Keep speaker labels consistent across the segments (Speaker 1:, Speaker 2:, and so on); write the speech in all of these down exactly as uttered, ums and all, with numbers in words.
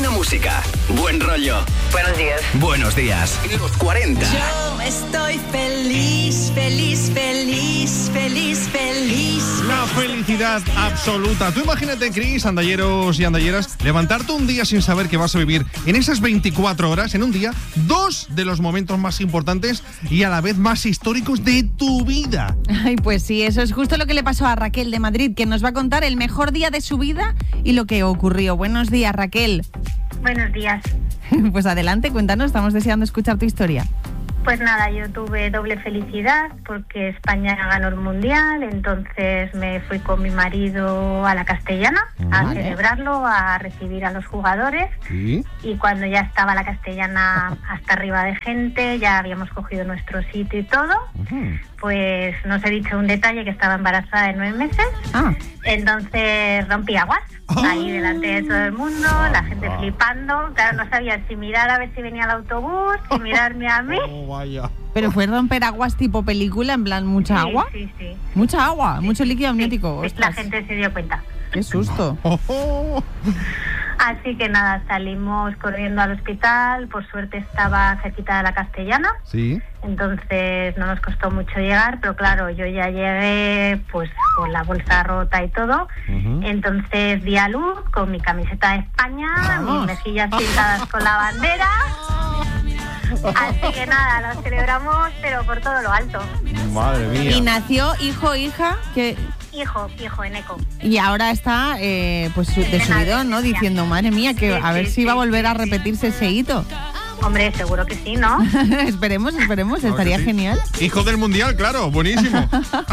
Speaker 1: Buena música, buen rollo.
Speaker 2: Buenos días.
Speaker 1: Buenos días. Los cuarenta.
Speaker 3: Yo estoy feliz, feliz, feliz, feliz, feliz.
Speaker 4: La felicidad absoluta. Tú imagínate, Cris, andalleros y andalleras, levantarte un día sin saber que vas a vivir en esas veinticuatro horas, en un día, dos de los momentos más importantes y a la vez más históricos de tu vida.
Speaker 5: Ay, pues sí, eso es justo lo que le pasó a Raquel de Madrid, que nos va a contar el mejor día de su vida y lo que ocurrió. Buenos días, Raquel.
Speaker 6: Buenos días.
Speaker 5: Pues adelante, cuéntanos, estamos deseando escuchar tu historia.
Speaker 6: Pues nada, yo tuve doble felicidad porque España ganó el Mundial, entonces me fui con mi marido a la Castellana a
Speaker 4: Vale.
Speaker 6: celebrarlo, a recibir a los jugadores.
Speaker 4: ¿Sí?
Speaker 6: Y cuando ya estaba la Castellana hasta arriba de gente, ya habíamos cogido nuestro sitio y todo,
Speaker 4: Uh-huh.
Speaker 6: pues nos he dicho un detalle, que estaba embarazada de nueve meses,
Speaker 5: Ah,
Speaker 6: entonces rompí aguas.
Speaker 4: Oh.
Speaker 6: Ahí delante de todo el mundo, la gente
Speaker 4: Ah.
Speaker 6: flipando. Claro, no sabía si mirar a ver si venía el autobús, si mirarme a mí.
Speaker 4: Oh, vaya.
Speaker 5: pero fue romper aguas tipo película, en plan, mucha
Speaker 6: Sí,
Speaker 5: agua.
Speaker 6: Sí, sí.
Speaker 5: Mucha agua, mucho líquido
Speaker 6: Sí,
Speaker 5: amniótico.
Speaker 6: sí,
Speaker 5: Ostras,
Speaker 6: la gente se dio cuenta.
Speaker 5: qué susto.
Speaker 4: Oh, oh.
Speaker 6: Así que nada, salimos corriendo al hospital. Por suerte estaba cerquita de la Castellana,
Speaker 4: Sí.
Speaker 6: entonces no nos costó mucho llegar, pero claro, yo ya llegué pues con la bolsa rota y todo.
Speaker 4: Uh-huh.
Speaker 6: Entonces di a luz con mi camiseta de España,
Speaker 5: Vamos.
Speaker 6: mis mejillas pintadas con la bandera. Así que nada, lo celebramos, pero por todo lo alto.
Speaker 4: Madre mía.
Speaker 5: Y nació hijo, hija, que
Speaker 6: Hijo, hijo, Eneco.
Speaker 5: y ahora está eh, pues de
Speaker 6: En
Speaker 5: subidón, ¿no?
Speaker 6: adolescencia.
Speaker 5: Diciendo, madre mía, que
Speaker 6: Sí,
Speaker 5: a ver
Speaker 6: sí,
Speaker 5: si va a
Speaker 6: sí,
Speaker 5: volver a
Speaker 6: sí,
Speaker 5: repetirse ese hito.
Speaker 6: Hombre, seguro que sí, ¿no?
Speaker 5: esperemos, esperemos,
Speaker 4: Claro que
Speaker 5: estaría
Speaker 4: sí.
Speaker 5: genial.
Speaker 4: Hijo del Mundial, claro, buenísimo.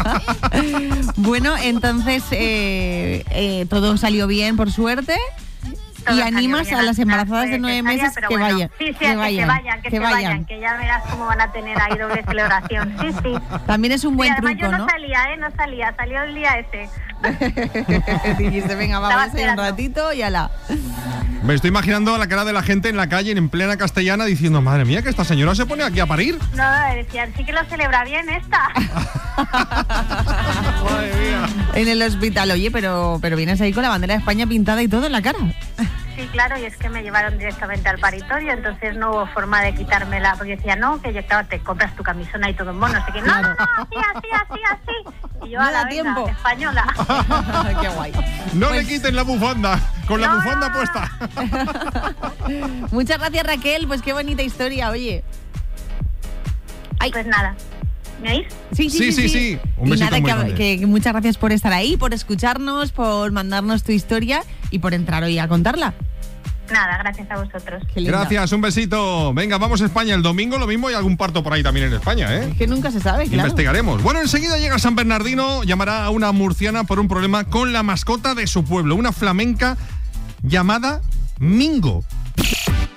Speaker 5: Bueno, entonces eh, eh, todo salió bien, por suerte.
Speaker 6: Todo
Speaker 5: Y
Speaker 6: salió
Speaker 5: animas
Speaker 6: bien,
Speaker 5: a las
Speaker 6: hasta
Speaker 5: embarazadas de
Speaker 6: fue
Speaker 5: nueve
Speaker 6: cesárea,
Speaker 5: meses
Speaker 6: pero
Speaker 5: que
Speaker 6: bueno.
Speaker 5: vayan.
Speaker 6: Sí, sí,
Speaker 5: que
Speaker 6: que se
Speaker 5: vayan,
Speaker 6: vayan, que,
Speaker 5: que
Speaker 6: se
Speaker 5: vayan.
Speaker 6: vayan, que ya verás cómo van a tener ahí doble celebración. Sí, sí.
Speaker 5: También es un
Speaker 6: Y
Speaker 5: buen
Speaker 6: además
Speaker 5: truco,
Speaker 6: yo no,
Speaker 5: ¿no?
Speaker 6: salía, ¿eh? No salía, salió el día ese.
Speaker 5: Dijiste, venga, vamos a ir un
Speaker 6: esperando.
Speaker 5: ratito y ala.
Speaker 4: Me estoy imaginando la cara de la gente en la calle, en plena Castellana, diciendo, madre mía, que esta señora se pone aquí a parir.
Speaker 6: No, decían, sí que lo celebra bien esta.
Speaker 4: Madre mía.
Speaker 5: En el hospital, oye, pero, pero vienes ahí con la bandera de España pintada y todo en la cara.
Speaker 6: Sí, claro, y es que me llevaron directamente al paritorio, entonces no hubo forma de quitármela, porque decía, no, que yo, claro, te compras tu camisona y todo en mono, así que no, no, no, así, así, así, así. Y yo
Speaker 5: No
Speaker 6: a la
Speaker 5: da
Speaker 6: venga,
Speaker 5: tiempo.
Speaker 6: española.
Speaker 5: Qué guay.
Speaker 4: No
Speaker 5: Pues-
Speaker 4: le quiten la bufanda, con la
Speaker 6: No.
Speaker 4: bufanda puesta.
Speaker 5: Muchas gracias, Raquel, pues qué bonita historia, oye. Ay.
Speaker 6: Pues nada, ¿me oís?
Speaker 5: Sí,
Speaker 4: Sí, sí, sí. Un
Speaker 5: y
Speaker 4: besito
Speaker 5: nada,
Speaker 4: muy
Speaker 5: que,
Speaker 4: grande.
Speaker 5: que- que muchas gracias por estar ahí, por escucharnos, por mandarnos tu historia y por entrar hoy a contarla.
Speaker 6: Nada, gracias a vosotros.
Speaker 5: Qué linda.
Speaker 4: Gracias, un besito. Venga, vamos a España. El domingo lo mismo y algún parto por ahí también en España, ¿eh?
Speaker 5: Es que nunca se sabe, claro.
Speaker 4: Investigaremos. Bueno, enseguida llega San Bernardino, llamará a una murciana por un problema con la mascota de su pueblo, una flamenca llamada Mingo.